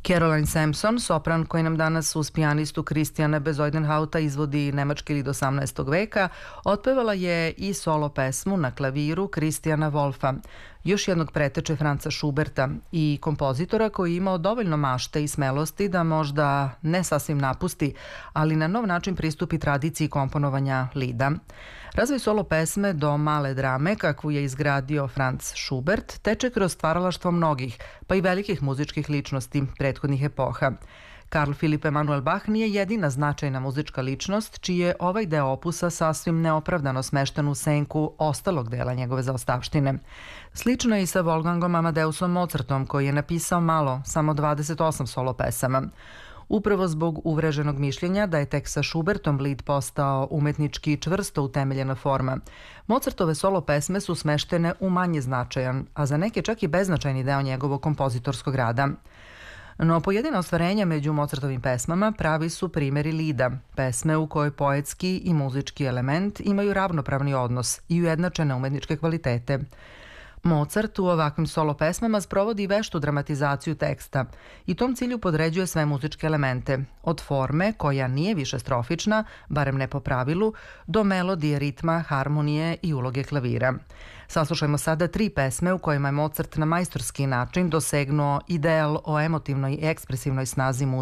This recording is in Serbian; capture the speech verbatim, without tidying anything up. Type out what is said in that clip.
Caroline Sampson, sopran koji nam danas uz pijanistu Christiana Bezuidenhouta izvodi nemački lied osamnaestog veka, otpevala je i solo pesmu na klaviru Christiana Wolfa, još jednog preteče Franca Schuberta i kompozitora koji je imao dovoljno mašte i smelosti da možda ne sasvim napusti, ali na nov način pristupi tradiciji komponovanja lida. Razvoj solo pesme do male drame, kakvu je izgradio Franz Schubert, teče kroz stvaralaštvo mnogih, pa i velikih muzičkih ličnosti prethodnih epoha. Karl Philipp Emanuel Bach nije jedina značajna muzička ličnost, čiji je ovaj deo opusa sasvim neopravdano smešten u senku ostalog dela njegove zaostavštine. Slično je i sa Wolfgangom Amadeusom Mozartom, koji je napisao malo, samo dvadeset osam solo pesama. Upravo zbog uvreženog mišljenja da je tek sa Schubertom lied postao umetnički i čvrsto utemeljena forma, Mozartove solo pesme su smeštene u manje značajan, a za neke čak i beznačajni deo njegovog kompozitorskog rada. No pojedina ostvarenja među Mozartovim pesmama pravi su primjeri lida, pesme u kojoj poetski i muzički element imaju ravnopravni odnos i ujednačene umetničke kvalitete. Mozart u ovakvim solo pesmama sprovodi veštu dramatizaciju teksta i tom cilju podređuje sve muzičke elemente, od forme koja nije više strofična, barem ne po pravilu, do melodije, ritma, harmonije i uloge klavira. Saslušajmo sada tri pesme u kojima je Mozart na majstorski način dosegnuo ideal o emotivnoj i ekspresivnoj snazi muzike